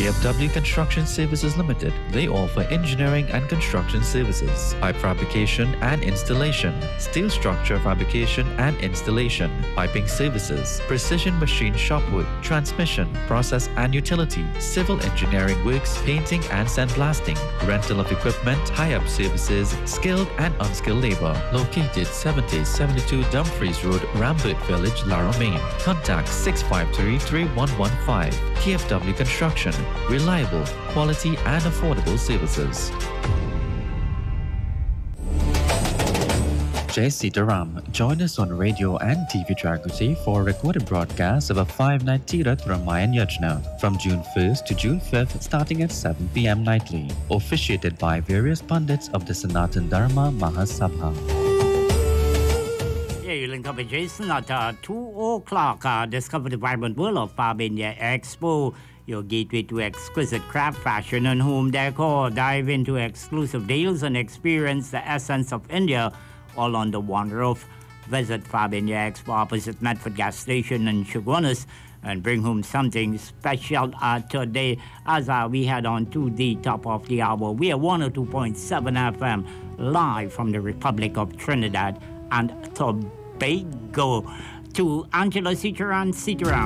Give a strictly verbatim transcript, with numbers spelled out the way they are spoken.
K F W Construction Services Limited. They offer engineering and construction services, pipe fabrication and installation, steel structure fabrication and installation, piping services, precision machine shop work, transmission, process and utility, civil engineering works, painting and sandblasting, rental of equipment, hire-up services, skilled and unskilled labor. Located seventy seventy-two Dumfries Road, Rambert Village, Lara, Maine. Contact six five three, three one one five. K F W Construction. Reliable, quality and affordable services. Jai Sitaram. Join us on radio and T V Jagrati for a recorded broadcast of a five-night Tirath Ramayan Yajna from June first to June fifth starting at seven p.m. nightly, officiated by various pundits of the Sanatan Dharma Mahasabha. Yeah, you link up with Jason at uh, two o'clock. Uh, discover the vibrant world of Farbinja Expo, your gateway to exquisite craft, fashion, and home decor. Dive into exclusive deals and experience the essence of India all under one roof. Visit Farbinja Expo opposite Medford Gas Station in Chaguanas and bring home something special uh, today as uh, we head on to the top of the hour. We are one oh two point seven F M live from the Republic of Trinidad and Tobago. To Angela Sitaram, Sitaram.